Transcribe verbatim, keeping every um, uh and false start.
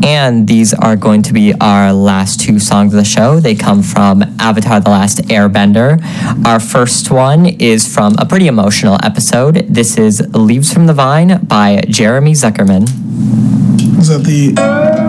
And these are going to be our last two songs of the show. They come from Avatar: The Last Airbender. Our first one is from a pretty emotional episode. This is Leaves from the Vine by Jeremy Zuckerman. Is that the